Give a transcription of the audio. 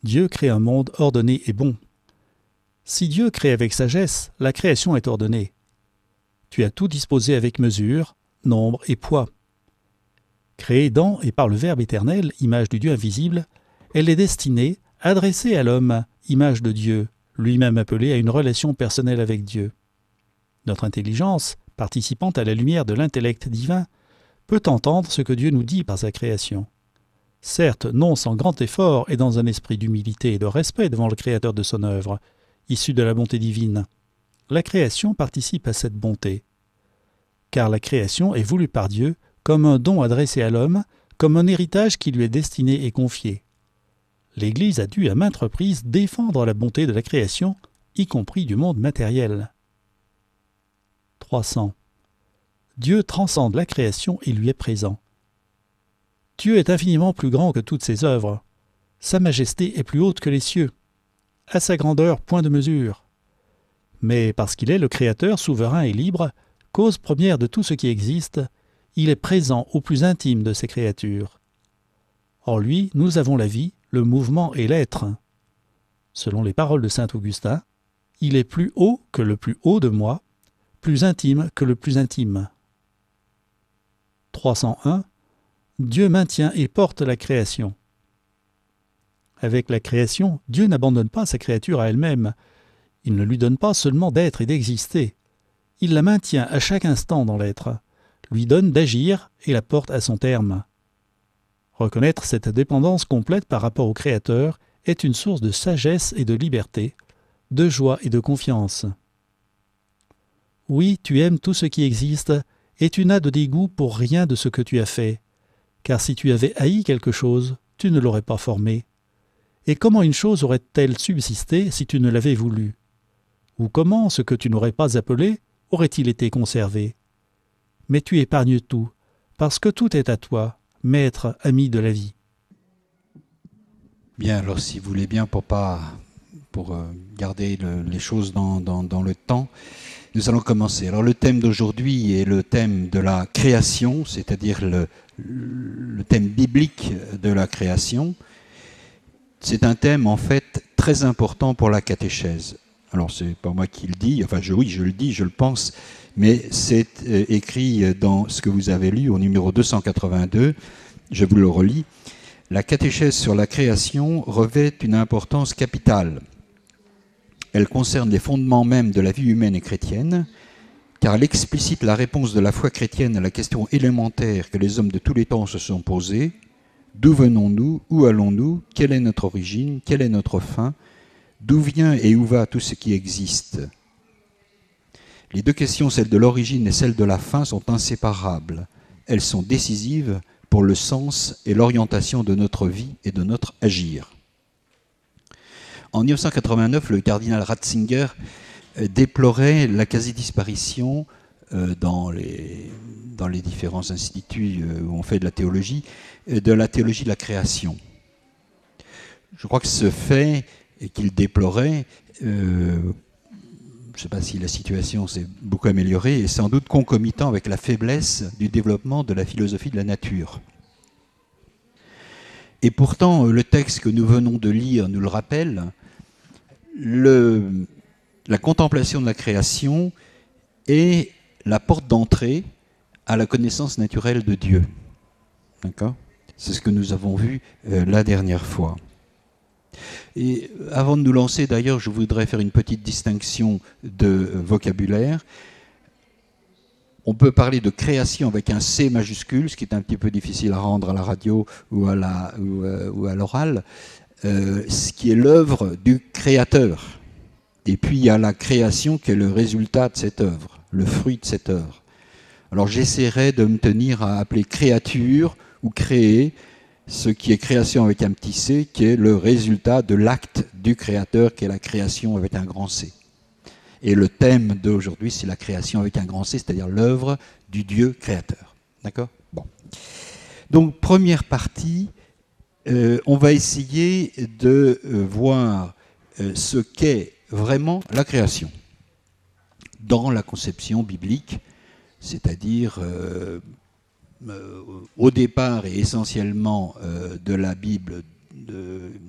Dieu crée un monde ordonné et bon. Si Dieu crée avec sagesse, la création est ordonnée. Tu as tout disposé avec mesure, nombre et poids. Créée dans et par le Verbe éternel, image du Dieu invisible, elle est destinée, adressée à l'homme, image de Dieu, lui-même appelé à une relation personnelle avec Dieu. Notre intelligence, participant à la lumière de l'intellect divin, peut entendre ce que Dieu nous dit par sa création. Certes, non sans grand effort et dans un esprit d'humilité et de respect devant le Créateur de son œuvre, issu de la bonté divine. La création participe à cette bonté. Car la création est voulue par Dieu comme un don adressé à l'homme, comme un héritage qui lui est destiné et confié. L'Église a dû à maintes reprises défendre la bonté de la création, y compris du monde matériel. 300. Dieu transcende la création et lui est présent. Dieu est infiniment plus grand que toutes ses œuvres. Sa majesté est plus haute que les cieux. À sa grandeur, point de mesure. Mais parce qu'il est le Créateur souverain et libre, cause première de tout ce qui existe, il est présent au plus intime de ses créatures. En lui, nous avons la vie, le mouvement et l'être. Selon les paroles de saint Augustin, il est plus haut que le plus haut de moi, plus intime que le plus intime. 301. Dieu maintient et porte la création. Avec la création, Dieu n'abandonne pas sa créature à elle-même. Il ne lui donne pas seulement d'être et d'exister. Il la maintient à chaque instant dans l'être, lui donne d'agir et la porte à son terme. Reconnaître cette dépendance complète par rapport au Créateur est une source de sagesse et de liberté, de joie et de confiance. Oui, tu aimes tout ce qui existe, et tu n'as de dégoût pour rien de ce que tu as fait, car si tu avais haï quelque chose, tu ne l'aurais pas formé. Et comment une chose aurait-elle subsisté si tu ne l'avais voulu? Ou comment ce que tu n'aurais pas appelé aurait-il été conservé? Mais tu épargnes tout, parce que tout est à toi, maître, ami de la vie. Bien, alors si vous voulez bien, pour garder les choses dans le temps, nous allons commencer. Alors le thème d'aujourd'hui est le thème de la création, c'est-à-dire le thème biblique de la création. C'est un thème en fait très important pour la catéchèse. Alors c'est pas moi qui le dis, enfin oui je le dis, je le pense, mais c'est écrit dans ce que vous avez lu au numéro 282, je vous le relis. La catéchèse sur la création revêt une importance capitale. Elle concerne les fondements mêmes de la vie humaine et chrétienne, car elle explicite la réponse de la foi chrétienne à la question élémentaire que les hommes de tous les temps se sont posées. D'où venons-nous? Où allons-nous? Quelle est notre origine? Quelle est notre fin? D'où vient et où va tout ce qui existe? Les deux questions, celle de l'origine et celle de la fin, sont inséparables. Elles sont décisives pour le sens et l'orientation de notre vie et de notre agir. En 1989, le cardinal Ratzinger déplorait la quasi-disparition dans les différents instituts où on fait de la théologie de la création. Je crois que ce fait qu'il déplorait, je ne sais pas si la situation s'est beaucoup améliorée, est sans doute concomitant avec la faiblesse du développement de la philosophie de la nature. Et pourtant, le texte que nous venons de lire nous le rappelle, la contemplation de la création est la porte d'entrée à la connaissance naturelle de Dieu. D'accord ? C'est ce que nous avons vu la dernière fois. Et avant de nous lancer, d'ailleurs, je voudrais faire une petite distinction de vocabulaire. On peut parler de création avec un C majuscule, ce qui est un petit peu difficile à rendre à la radio ou à l'oral, ce qui est l'œuvre du créateur. Et puis il y a la création qui est le résultat de cette œuvre, le fruit de cette œuvre. Alors j'essaierai de me tenir à appeler créature ou créer ce qui est création avec un petit c, qui est le résultat de l'acte du créateur, qui est la création avec un grand C. Et le thème d'aujourd'hui, c'est la création avec un grand C, c'est-à-dire l'œuvre du Dieu créateur. D'accord ? Bon. Donc, première partie, on va essayer de voir ce qu'est vraiment la création dans la conception biblique, c'est-à-dire au départ et essentiellement de la Bible